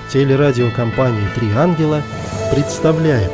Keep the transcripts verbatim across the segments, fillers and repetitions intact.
Телерадиокомпания «Три ангела» представляет.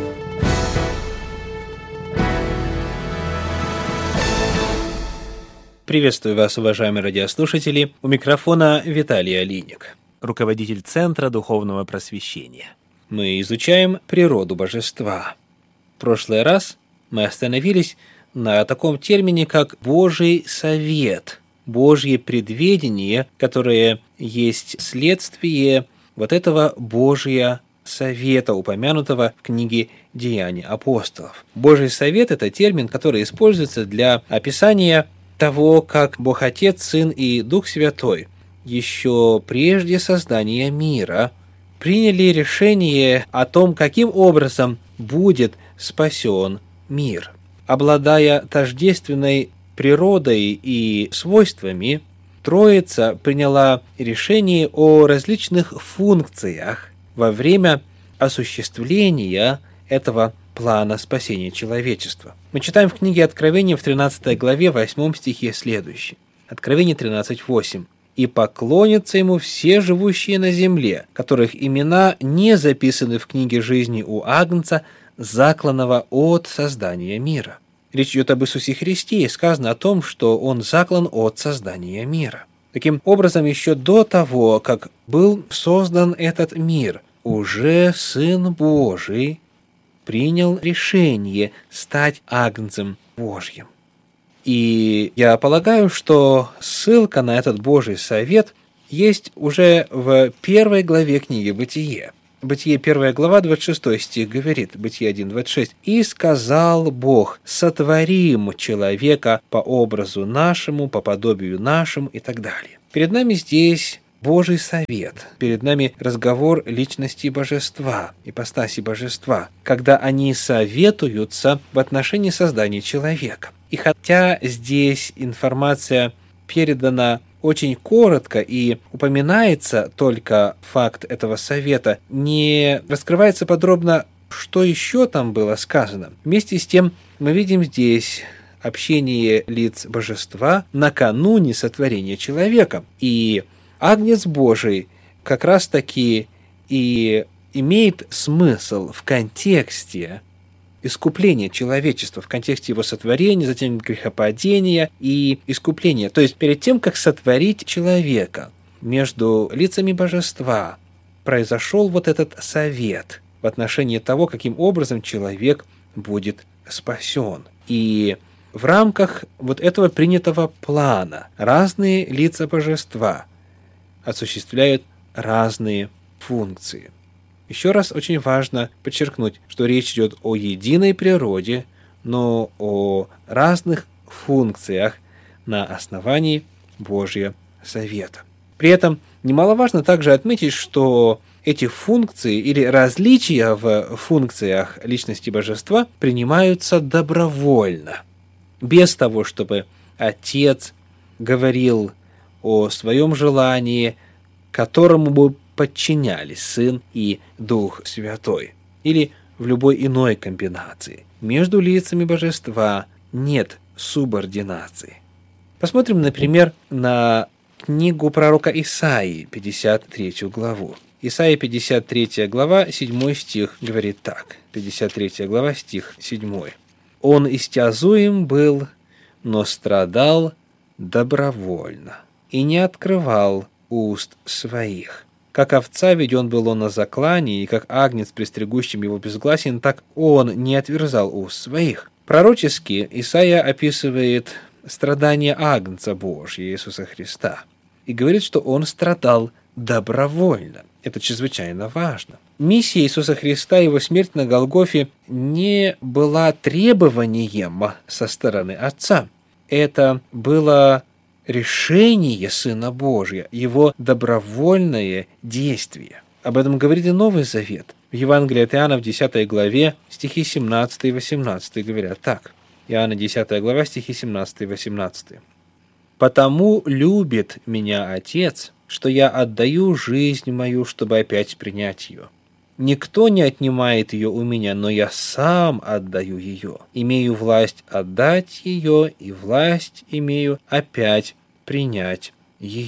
Приветствую вас, уважаемые радиослушатели. У микрофона Виталий Алиник, руководитель Центра Духовного Просвещения. Мы изучаем природу Божества. В прошлый раз мы остановились на таком термине, как Божий совет, Божье предведение, которое есть следствие вот этого Божия совета, упомянутого в книге «Деяния апостолов». Божий совет – это термин, который используется для описания того, как Бог Отец, Сын и Дух Святой еще прежде создания мира приняли решение о том, каким образом будет спасен мир. Обладая тождественной природой и свойствами, Троица приняла решение о различных функциях во время осуществления этого плана спасения человечества. Мы читаем в книге Откровения в тринадцатой главе, восьмом стихе следующее. Откровение тринадцать восемь. «И поклонятся ему все живущие на земле, которых имена не записаны в книге жизни у Агнца, закланного от создания мира». Речь идет об Иисусе Христе, и сказано о том, что Он заклан от создания мира. Таким образом, еще до того, как был создан этот мир, уже Сын Божий принял решение стать Агнцем Божьим. И я полагаю, что ссылка на этот Божий совет есть уже в первой главе книги «Бытие». Бытие первая глава, двадцать шестой стих говорит, Бытие один, двадцать шесть. «И сказал Бог, сотворим человека по образу нашему, по подобию нашему» и так далее. Перед нами здесь Божий совет, перед нами разговор личности Божества, ипостаси Божества, когда они советуются в отношении создания человека. И хотя здесь информация передана очень коротко и упоминается только факт этого совета, не раскрывается подробно, что еще там было сказано. Вместе с тем мы видим здесь общение лиц Божества накануне сотворения человека. И Агнец Божий как раз-таки и имеет смысл в контексте искупления человечества, в контексте его сотворения, затем грехопадения и искупления. То есть перед тем, как сотворить человека, между лицами Божества произошел вот этот совет в отношении того, каким образом человек будет спасен. И в рамках вот этого принятого плана разные лица Божества осуществляют разные функции. Еще раз очень важно подчеркнуть, что речь идет о единой природе, но о разных функциях на основании Божьего совета. При этом немаловажно также отметить, что эти функции или различия в функциях личности Божества принимаются добровольно, без того, чтобы Отец говорил о своем желании, которому бы подчинялись Сын и Дух Святой, или в любой иной комбинации. Между лицами Божества нет субординации. Посмотрим, например, на книгу пророка Исаии, пятьдесят третью главу. Исаия, пятьдесят третья глава, седьмой стих говорит так. пятьдесят третья глава, стих седьмой. «Он истязуем был, но страдал добровольно, и не открывал уст своих. Как овца веден был он на заклании, и как агнец, пристригущим его безгласен, так он не отверзал уст своих». Пророчески Исаия описывает страдания Агнца Божьего Иисуса Христа и говорит, что он страдал добровольно. Это чрезвычайно важно. Миссия Иисуса Христа, его смерть на Голгофе, не была требованием со стороны Отца. Это было решение Сына Божия, его добровольное действие. Об этом говорит и Новый Завет. В Евангелии от Иоанна в десятой главе стихи семнадцатый и восемнадцатый говорят так. Иоанна десятая глава, стихи семнадцатый и восемнадцатый. «Потому любит меня Отец, что я отдаю жизнь мою, чтобы опять принять ее. Никто не отнимает ее у меня, но я сам отдаю ее. Имею власть отдать ее, и власть имею опять принять ее».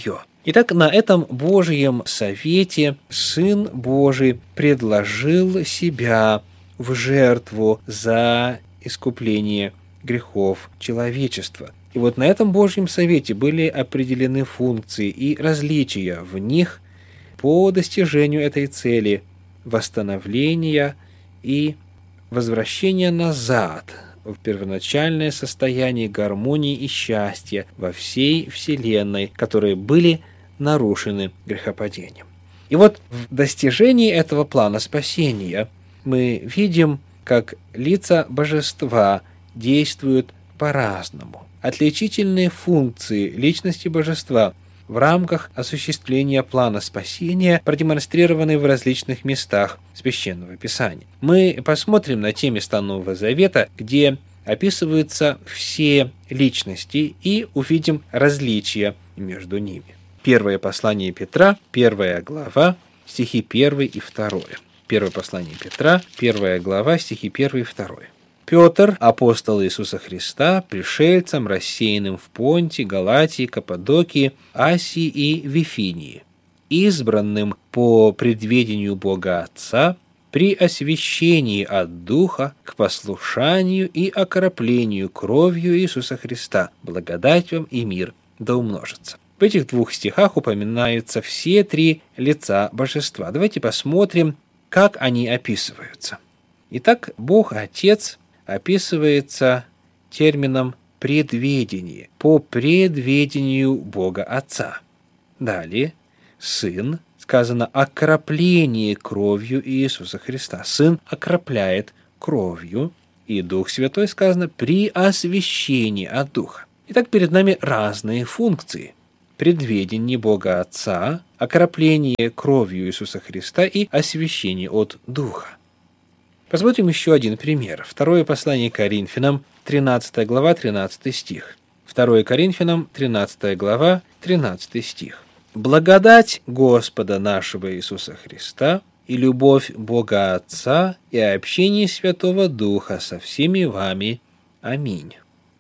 Итак, на этом Божьем совете Сын Божий предложил себя в жертву за искупление грехов человечества. И вот на этом Божьем совете были определены функции и различия в них по достижению этой цели восстановления и возвращения назад в первоначальное состояние гармонии и счастья во всей Вселенной, которые были нарушены грехопадением. И вот в достижении этого плана спасения мы видим, как лица божества действуют по-разному. Отличительные функции личности божества в рамках осуществления плана спасения продемонстрированы в различных местах Священного Писания. Мы посмотрим на те места Нового Завета, где описываются все личности, и увидим различия между ними. Первое послание Петра, первая глава, стихи первый и второй. Первое послание Петра, первая глава, стихи первый и второй. Петр, апостол Иисуса Христа, пришельцам, рассеянным в Понте, Галатии, Каппадокии, Асии и Вифинии, избранным по предведению Бога Отца, при освящении от Духа к послушанию и окроплению кровью Иисуса Христа, благодать вам и мир да умножится. В этих двух стихах упоминаются все три лица божества. Давайте посмотрим, как они описываются. Итак, Бог Отец описывается термином «предведение», по предведению Бога Отца. Далее, Сын, сказано «окропление кровью Иисуса Христа». Сын окропляет кровью, и Дух Святой, сказано, «при освящении от Духа». Итак, перед нами разные функции. Предведение Бога Отца, окропление кровью Иисуса Христа и освящение от Духа. Посмотрим еще один пример. Второе послание Коринфянам, тринадцатая глава, тринадцатый стих. Второе Коринфянам, тринадцатая глава, тринадцатый стих. «Благодать Господа нашего Иисуса Христа и любовь Бога Отца и общение Святого Духа со всеми вами. Аминь».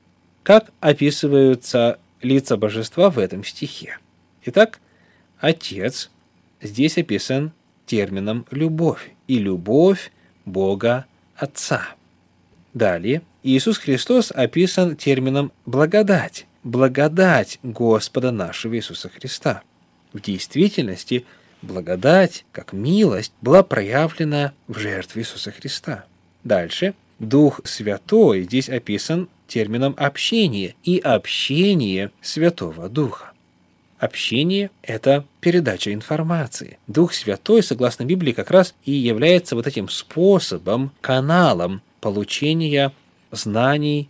Как описываются лица божества в этом стихе? Итак, Отец здесь описан термином «любовь», и любовь Бога Отца. Далее, Иисус Христос описан термином «благодать», благодать Господа нашего Иисуса Христа. В действительности, благодать, как милость, была проявлена в жертве Иисуса Христа. Дальше, Дух Святой здесь описан термином «общение» и общение Святого Духа. Общение – это передача информации. Дух Святой, согласно Библии, как раз и является вот этим способом, каналом получения знаний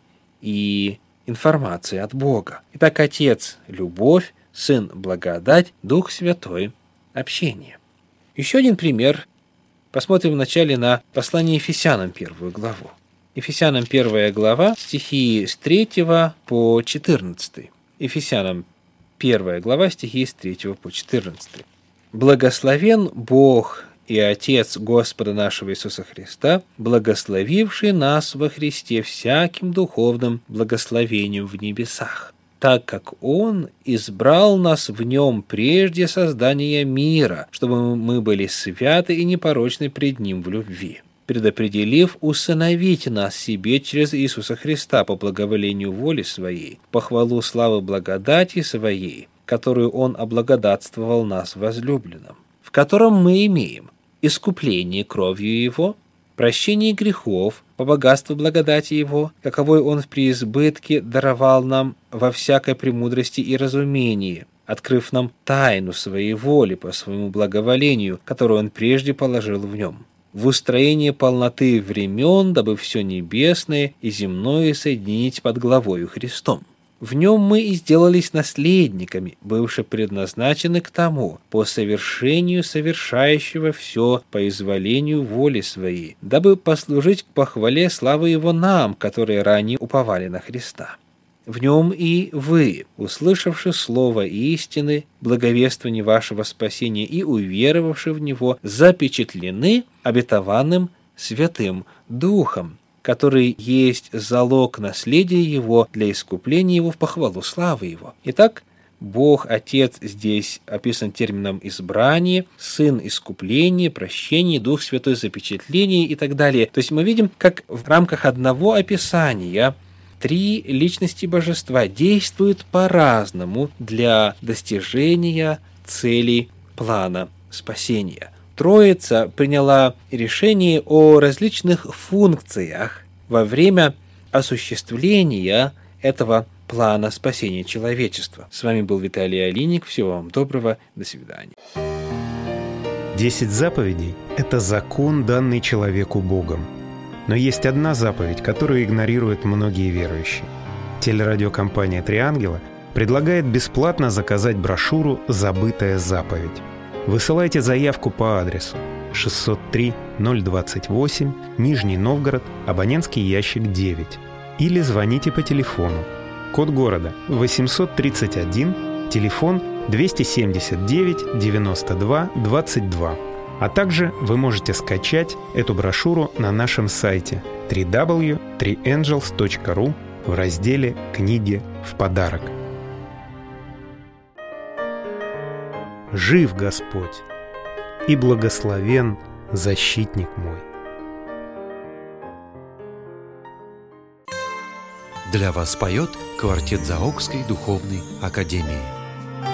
и информации от Бога. Итак, Отец – любовь, Сын – благодать, Дух Святой – общение. Еще один пример. Посмотрим вначале на послание Ефесянам, первую главу. Ефесянам, первая глава, стихи с третьего по четырнадцатый. Ефесянам, первая глава, стихи с третьего по четырнадцатый. «Благословен Бог и Отец Господа нашего Иисуса Христа, благословивший нас во Христе всяким духовным благословением в небесах, так как Он избрал нас в Нем прежде создания мира, чтобы мы были святы и непорочны пред Ним в любви, предопределив усыновить нас себе через Иисуса Христа по благоволению воли Своей, по хвалу славы благодати Своей, которую Он облагодатствовал нас возлюбленным, в котором мы имеем искупление кровью Его, прощение грехов по богатству благодати Его, каковой Он в преизбытке даровал нам во всякой премудрости и разумении, открыв нам тайну Своей воли по Своему благоволению, которую Он прежде положил в Нем, в устроение полноты времен, дабы все небесное и земное соединить под главою Христом. В Нем мы и сделались наследниками, бывши предназначены к тому, по совершению совершающего все по изволению воли Своей, дабы послужить к похвале славы Его нам, которые ранее уповали на Христа. В Нем и вы, услышавши слово истины, благовествование вашего спасения и уверовавши в Него, запечатлены обетованным Святым Духом, который есть залог наследия Его для искупления Его в похвалу славы Его. Итак, Бог Отец здесь описан термином «избрание», Сын — «искупление», «прощение», Дух Святой — «запечатление» и так далее. То есть мы видим, как в рамках одного описания три личности Божества действуют по-разному для достижения целей плана спасения. Троица приняла решение о различных функциях во время осуществления этого плана спасения человечества. С вами был Виталий Алиник. Всего вам доброго. До свидания. Десять заповедей – это закон, данный человеку Богом. Но есть одна заповедь, которую игнорируют многие верующие. Телерадиокомпания «Три ангела» предлагает бесплатно заказать брошюру «Забытая заповедь». Высылайте заявку по адресу шестьсот три ноль двадцать восемь, Нижний Новгород, абонентский ящик девять. Или звоните по телефону. Код города восемьсот тридцать один, телефон двести семьдесят девять девяносто два двадцать два. А также вы можете скачать эту брошюру на нашем сайте дабл ю дабл ю дабл ю точка три энджелс точка ру в разделе «Книги в подарок». Жив Господь, и благословен защитник мой. Для вас поет квартет Заокской духовной академии.